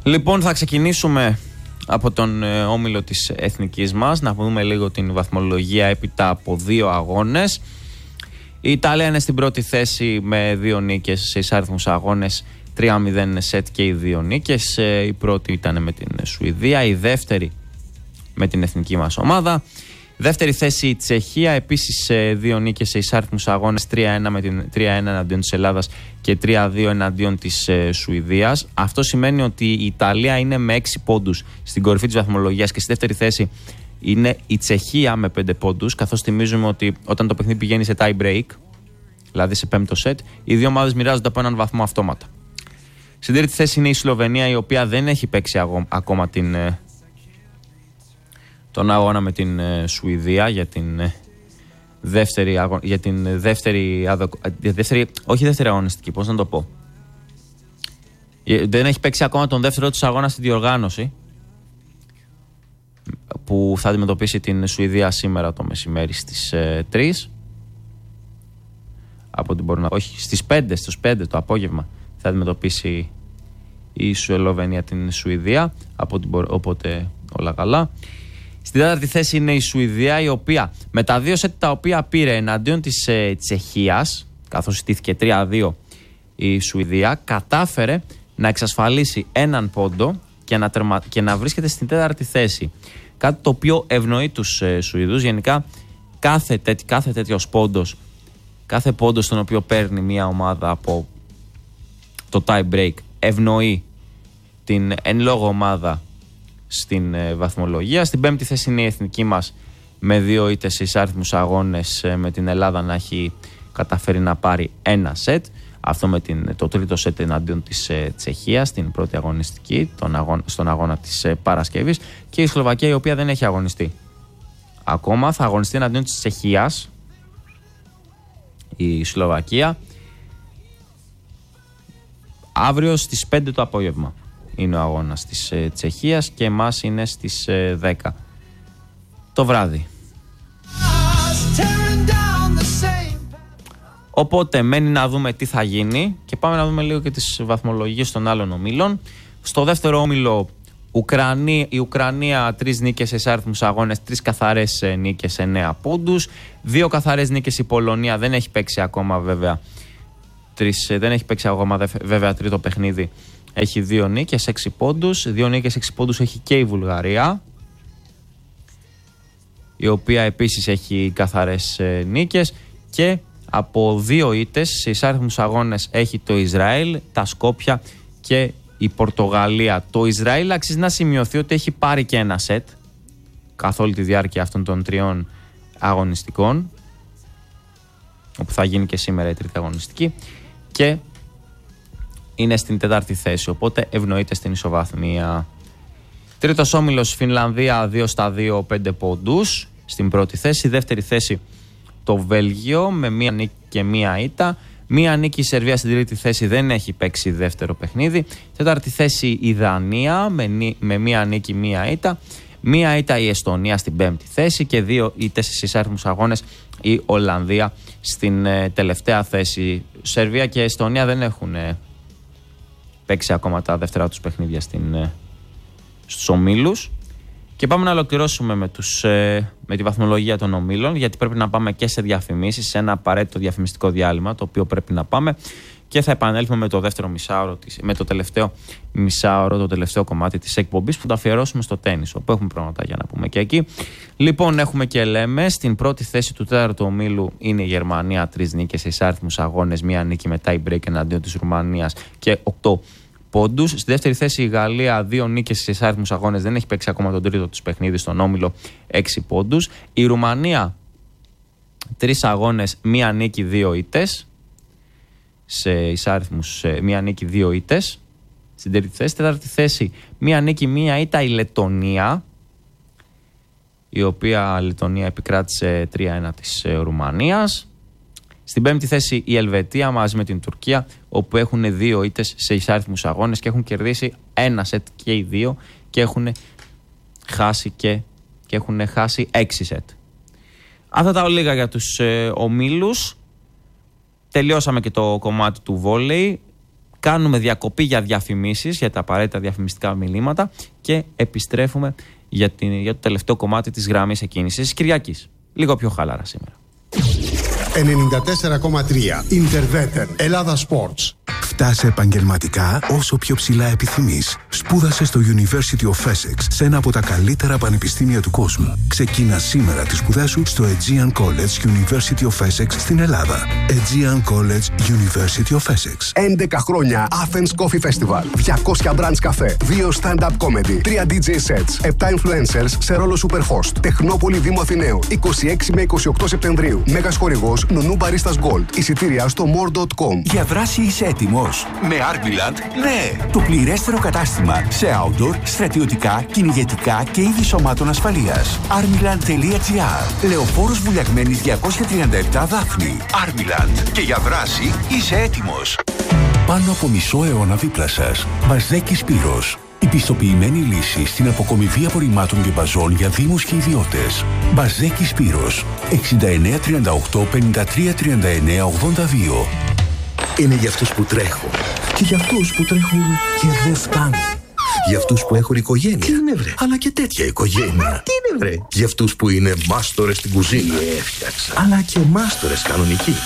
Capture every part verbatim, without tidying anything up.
Λοιπόν, θα ξεκινήσουμε από τον ε, όμιλο της εθνικής μας, να δούμε λίγο την βαθμολογία έπειτα από δύο αγώνες. Η Ιταλία είναι στην πρώτη θέση με δύο νίκες σε εισάριθμους αγώνες, τρία μηδέν σετ και οι δύο νίκες. Ε, η πρώτη ήταν με την Σουηδία, η δεύτερη με την εθνική μας ομάδα. Δεύτερη θέση η Τσεχία, επίσης δύο νίκες σε εισάριθμους αγώνες, τρία ένα, με την, τρία ένα εναντίον της Ελλάδας και τρία δύο εναντίον της ε, Σουηδίας. Αυτό σημαίνει ότι η Ιταλία είναι με έξι πόντους στην κορυφή της βαθμολογίας και στη δεύτερη θέση είναι η Τσεχία με πέντε πόντους, καθώς θυμίζουμε ότι όταν το παιχνίδι πηγαίνει σε tie break, δηλαδή σε πέμπτο σετ, οι δύο ομάδες μοιράζονται από έναν βαθμό αυτόματα. Στην τρίτη θέση είναι η Σλοβενία, η οποία δεν έχει παίξει αγώ, ακόμα την... Ε, τον αγώνα με την ε, Σουηδία για την, ε, δεύτερη, αγω... για την δεύτερη, αδο... δεύτερη, όχι δεύτερη αγωνιστική, πώς να το πω. Δεν έχει παίξει ακόμα τον δεύτερο του αγώνα στη διοργάνωση που θα αντιμετωπίσει την Σουηδία σήμερα το μεσημέρι στις ε, τρεις. Από την να... Όχι, στις πέντε, στους πέντε το απόγευμα θα αντιμετωπίσει η Σλοβενία την Σουηδία, από την... οπότε όλα καλά. Στην τέταρτη θέση είναι η Σουηδία, η οποία με τα δύο σετ τα οποία πήρε εναντίον της ε, Τσεχίας, καθώς στήθηκε τρία δύο η Σουηδία, κατάφερε να εξασφαλίσει έναν πόντο και να, τερμα... και να βρίσκεται στην τέταρτη θέση. Κάτι το οποίο ευνοεί τους ε, Σουηδούς. Γενικά κάθε, τέτοι, κάθε τέτοιος πόντος, κάθε πόντος τον οποίο παίρνει μια ομάδα από το tie break ευνοεί την εν λόγω ομάδα στην ε, βαθμολογία. Στην πέμπτη θέση είναι η εθνική μας με δύο ήττες σε εισάριθμους αγώνες, ε, με την Ελλάδα να έχει καταφέρει να πάρει ένα σετ. Αυτό με την, το τρίτο σετ εναντίον της ε, Τσεχίας στην πρώτη αγωνιστική, τον αγώνα, στον αγώνα της ε, Παρασκευής, και η Σλοβακία, η οποία δεν έχει αγωνιστεί ακόμα. Θα αγωνιστεί εναντίον της Τσεχίας η Σλοβακία αύριο στις πέντε το απόγευμα. Είναι ο αγώνας της ε, Τσεχίας και εμάς είναι στις ε, δέκα το βράδυ. Οπότε μένει να δούμε τι θα γίνει και πάμε να δούμε λίγο και τις βαθμολογίες των άλλων ομίλων. Στο δεύτερο όμιλο Ουκρανία, η Ουκρανία τρεις νίκες σε εισάριθμους αγώνες, τρεις καθαρές ε, νίκες, εννέα πόντους. Δύο καθαρές νίκες η Πολωνία, δεν έχει παίξει ακόμα βέβαια, τρεις, ε, δεν έχει παίξει ακόμα βέβαια τρίτο παιχνίδι. Έχει δύο νίκες, έξι πόντους. Δύο νίκες, έξι πόντους έχει και η Βουλγαρία, η οποία επίσης έχει καθαρές ε, νίκες. Και από δύο ήττες σε εισάριθμους αγώνες έχει το Ισραήλ, τα Σκόπια και η Πορτογαλία. Το Ισραήλ αξίζει να σημειωθεί ότι έχει πάρει και ένα σετ καθ' όλη τη διάρκεια αυτών των τριών αγωνιστικών, όπου θα γίνει και σήμερα η τρίτη αγωνιστική, και είναι στην τέταρτη θέση, οπότε ευνοείται στην ισοβαθμία. Τρίτος όμιλος Φινλανδία δύο στα δύο, πέντε πόντους στην πρώτη θέση. Δεύτερη θέση το Βέλγιο με μία νίκη και μία ήττα. Μία νίκη η Σερβία στην τρίτη θέση, δεν έχει παίξει δεύτερο παιχνίδι. Τέταρτη θέση η Δανία με, νί, με μία νίκη, μία ήττα. Μία ήττα η Εστονία στην πέμπτη θέση και δύο ήττες στις εισάριθμους αγώνες η Ολλανδία στην ε, τελευταία θέση. Σερβία και Εστονία δεν έχουν ε, παίξει ακόμα τα δεύτερα τους παιχνίδια στην, ε, στους ομίλους. Και πάμε να ολοκληρώσουμε με, τους, ε, με τη βαθμολογία των ομίλων, γιατί πρέπει να πάμε και σε διαφημίσεις, σε ένα απαραίτητο διαφημιστικό διάλειμμα, το οποίο πρέπει να πάμε, και θα επανέλθουμε με το δεύτερο μισάωρο, με το τελευταίο μισάωρο, το τελευταίο κομμάτι της εκπομπής, που το αφιερώσουμε στο τένις, όπου έχουμε πράγματα για να πούμε και εκεί. Λοιπόν, έχουμε και λέμε, στην πρώτη θέση του τέταρτου ομίλου είναι η Γερμανία, τρεις νίκες σε εισάριθμους αγώνες, μία νίκη με tie break εναντίον της Ρουμανίας και οκτώ πόντους. Στη δεύτερη θέση η Γαλλία, δύο νίκες σε εισάριθμους αγώνες, δεν έχει παίξει ακόμα τον τρίτο τους παιχνίδι στον όμιλο, έξι πόντους. Η Ρουμανία, τρεις αγώνες, μία νίκη, δύο ήττες. Σε εισάριθμους, μία νίκη, δύο ήττες. Στην τρίτη θέση. Τέταρτη θέση, μία νίκη, μία ήττα η Λετονία, η οποία Λετονία επικράτησε τρία ένα της Ρουμανίας. Στην πέμπτη θέση η Ελβετία μαζί με την Τουρκία, όπου έχουν δύο ήττες σε εισάριθμους αγώνες και έχουν κερδίσει ένα σετ και οι δύο και έχουν χάσει, και, και έχουν χάσει έξι σετ. Αυτά τα ολίγα για τους ε, ομίλους. Τελειώσαμε και το κομμάτι του βόλεϊ. Κάνουμε διακοπή για διαφημίσεις, για τα απαραίτητα διαφημιστικά μηνύματα και επιστρέφουμε για, την, για το τελευταίο κομμάτι της γραμμής εκκίνησης της Κυριακής. Λίγο πιο χαλάρα σήμερα. ενενήντα τέσσερα κόμμα τρία Interveter Ελλάδα Sports. Φτάσε επαγγελματικά όσο πιο ψηλά επιθυμείς. Σπούδασε στο University of Essex, σε ένα από τα καλύτερα πανεπιστήμια του κόσμου. Ξεκίνα σήμερα τις σπουδές σου στο Aegean College University of Essex στην Ελλάδα. Aegean College University of Essex. έντεκα χρόνια Athens Coffee Festival. διακόσια branch καφέ. δύο stand-up comedy. τρία ντι τζέι sets. επτά influencers σε ρόλο superhost. Τεχνόπολη Δήμου Αθηναίου. είκοσι έξι με είκοσι οκτώ Σεπτεμβρίου. Μέγας χορηγός Νονού Baristas Gold. Εισιτήρια στο more dot com. Για δράση είσαι έτοιμος? Με Armiland, ναι! Το πληρέστερο κατάστημα σε outdoor, στρατιωτικά, κυνηγετικά και είδη σωμάτων ασφαλείας. Armiland τελεία τζι άρ. Λεωφόρος Βουλιαγμένης διακόσια τριάντα επτά Δάφνη. Armiland. Και για δράση είσαι έτοιμος. Πάνω από μισό αιώνα δίπλα σας. Μπαζδέκη Σπύρος. Η πιστοποιημένη λύση στην αποκομιβή απορριμμάτων και μπαζών για δήμους και ιδιώτες. Μπαζδέκη Σπύρος. εξήντα εννέα τριάντα οκτώ πενήντα τρία τριάντα εννέα ογδόντα δύο. Είναι για αυτούς που τρέχουν και για αυτούς που τρέχουν και δεν φτάνουν. Για αυτούς που έχουν οικογένεια. Τι είναι βρε? Αλλά και τέτοια οικογένεια. Τι είναι βρε? Για αυτούς που είναι μάστορες στην κουζίνα. Έφτιαξα. Αλλά και μάστορες κανονικοί.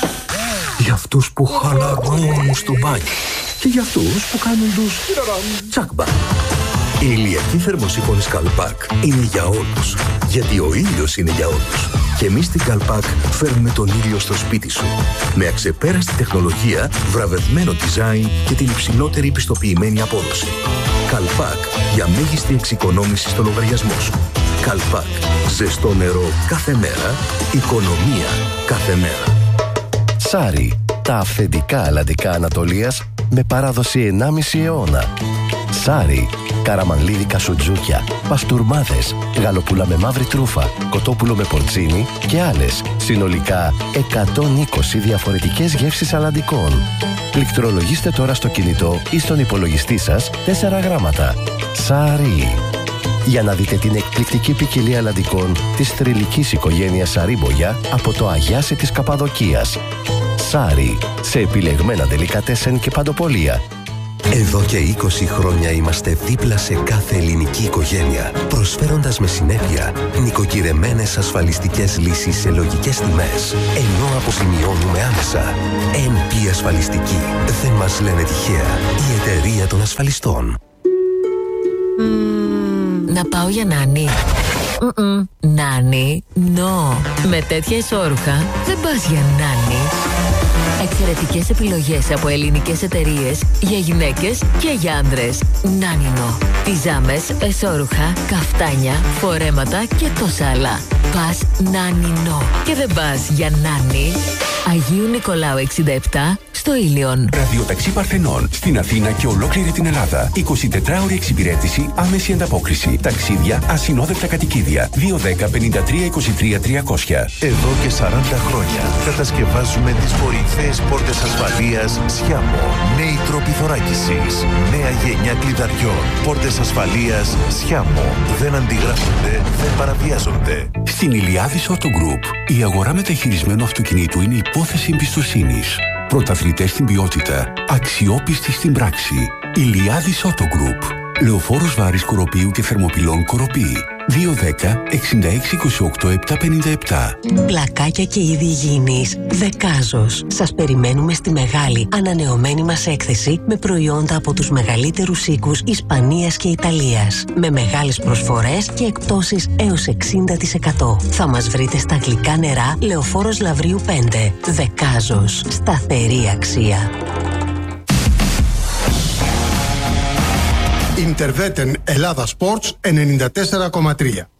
Για αυτούς που χαλαρώνουν στο μπάνιο. Και για αυτούς που κάνουν τους τσάκμπα. Η ηλιακή θερμοσύφωνη Καλπάκ είναι για όλους. Γιατί ο ήλιος είναι για όλους. Και εμείς στην Καλπάκ φέρνουμε τον ήλιο στο σπίτι σου. Με αξεπέραστη τεχνολογία, βραβευμένο design και την υψηλότερη πιστοποιημένη απόδοση. Καλπάκ για μέγιστη εξοικονόμηση στο λογαριασμό σου. Καλπάκ. Ζεστό νερό κάθε μέρα. Οικονομία κάθε μέρα. Σάρι. Τα αυθεντικά αλλαντικά Ανατολίας με παράδοση ενάμιση αιώνα. Σάρι. Καραμανλίδικα σουτζούκια, παστούρμάδες, γαλοπούλα με μαύρη τρούφα, κοτόπουλο με πορτσίνι και άλλες. Συνολικά εκατόν είκοσι διαφορετικές γεύσεις αλλαντικών. Πληκτρολογήστε τώρα στο κινητό ή στον υπολογιστή σας τέσσερα γράμματα. Σάρι. Για να δείτε την εκπληκτική ποικιλία αλλαντικών της θρυλικής οικογένειας Σαρίμπογια από το Αγιάσι της Καπαδοκίας. Σάρι. Σε επιλεγμένα ντελικατέσεν και παντοπολία. Εδώ και είκοσι χρόνια είμαστε δίπλα σε κάθε ελληνική οικογένεια, προσφέροντας με συνέπεια νοικοκυρεμένες ασφαλιστικές λύσεις σε λογικές τιμές, ενώ αποζημιώνουμε άμεσα. εν πι Ασφαλιστική. Δεν μας λένε τυχαία. Η εταιρεία των ασφαλιστών. Mm, να πάω για νάνι. Mm-mm. Νάνι, no. Με τέτοια ισόρουχα δεν πας για νάνι. Εξαιρετικές επιλογές από ελληνικές εταιρείες για γυναίκες και για άντρες. Νάνινο. Πιζάμες, εσώρουχα, καφτάνια, φορέματα και τόσα άλλα. Πας Νάνινο. Και δεν πας για νάνι. Αγίου Νικολάου εξήντα επτά στο Ήλιον. Ραδιοταξί Παρθενών στην Αθήνα και ολόκληρη την Ελλάδα. εικοσιτετράωρη εξυπηρέτηση, άμεση ανταπόκριση. Ταξίδια, ασυνόδευτα κατοικίδια. δύο ένα μηδέν πέντε τρία είκοσι τρία τριακόσια. Εδώ και σαράντα χρόνια κατασκευάζουμε τις κορυφαίες πόρτες ασφαλείας Σιάμο. Νέοι τρόποι θωράκισης. Νέα γενιά κλειδαριών. Πόρτες ασφαλείας Σιάμο. Δεν αντιγράφονται, δεν παραβιάζονται. Στην Ηλιάδης Auto Group, η αγορά μεταχειρισμένου αυτοκινήτου είναι υπόθεση εμπιστοσύνης. Πρωταθλητές στην ποιότητα, αξιόπιστοι στην πράξη. Ηλιάδης Auto Group. Λεωφόρος Βάρης Κοροπίου και Θερμοπυλών Κοροπή. δύο ένα μηδέν έξι έξι είκοσι οκτώ επτακόσια πενήντα επτά. Πλακάκια και είδη υγιεινής Δεκάζος. Σας περιμένουμε στη μεγάλη ανανεωμένη μας έκθεση με προϊόντα από τους μεγαλύτερους οίκους Ισπανίας και Ιταλίας. Με μεγάλες προσφορές και εκπτώσεις έως εξήντα τοις εκατό. Θα μας βρείτε στα γλυκά νερά Λεωφόρος Λαυρίου πέντε. Δεκάζος. Σταθερή αξία. Interveter Ελλάδα Sports ενενήντα τέσσερα κόμμα τρία.